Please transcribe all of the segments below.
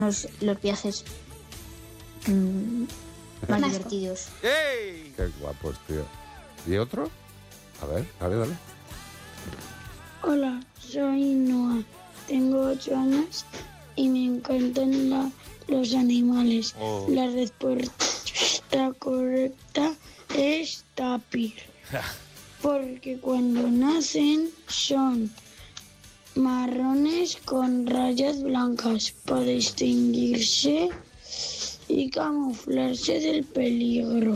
los viajes más divertidos. ¡Ey! Qué guapos, tío. ¿Y otro? A ver, dale. Hola, soy Noah. Tengo 8 años y me encantan los animales. Oh. La respuesta correcta es tapir. Porque cuando nacen son marrones con rayas blancas para distinguirse y camuflarse del peligro.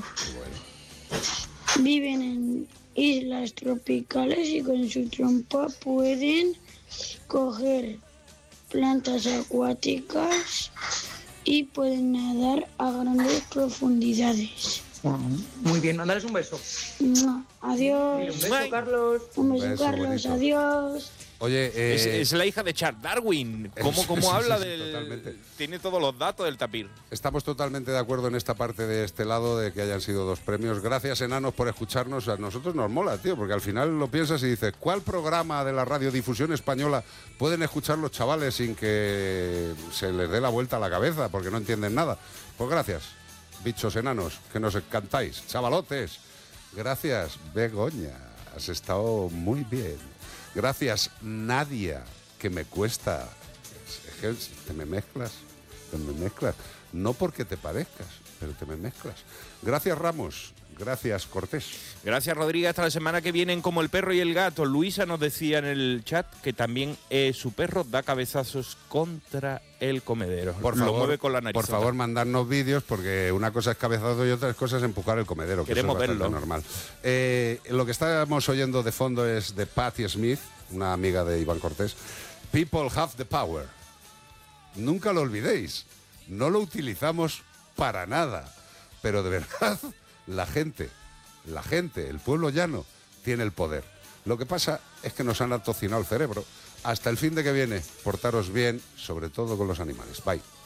Viven en islas tropicales y con su trompa pueden coger plantas acuáticas y pueden nadar a grandes profundidades. Muy bien, mandales un beso. Adiós. Dile un beso, Carlos. Un beso, beso, Carlos. bonito. Adiós. Oye, Es la hija de Charles Darwin. ¿Cómo sí, habla sí, del...? totalmente. Tiene todos los datos del tapir. estamos totalmente de acuerdo en esta parte de este lado de que hayan sido 2 premios. Gracias, enanos, por escucharnos. A nosotros nos mola, tío, porque al final lo piensas y dices, ¿cuál programa de la radiodifusión española pueden escuchar los chavales sin que se les dé la vuelta a la cabeza porque no entienden nada? Pues gracias, bichos enanos, que nos encantáis. Chavalotes, gracias, Begoña, has estado muy bien. Gracias, Nadia, que me cuesta. Es que te me mezclas. No porque te parezcas, pero te me mezclas. Gracias, Ramos. Gracias, Cortés. Gracias, Rodríguez. Hasta la semana que viene en Como el perro y el gato. Luisa nos decía en el chat que también su perro da cabezazos contra el comedero. Por Lo favor, mueve con la nariz. por favor, mandarnos vídeos, porque una cosa es cabezazo y otra cosa es empujar el comedero, que Queremos eso es bastante verlo. normal. Lo que estábamos oyendo de fondo es de Patti Smith, una amiga de Iván Cortés. People have the power. Nunca lo olvidéis. No lo utilizamos para nada. Pero de verdad, la gente, el pueblo llano, tiene el poder. Lo que pasa es que nos han atocinado el cerebro. Hasta el fin de que viene, portaros bien, sobre todo con los animales. Bye.